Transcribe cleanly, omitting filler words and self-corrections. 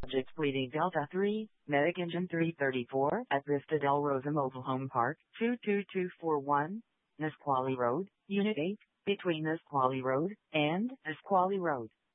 Subject Bleeding Delta 3, Medic Engine 334 at Vista Del Rosa Mobile Home Park, 22241, Nisqually Road, Unit 8, between Nisqually Road and Nisqually Road.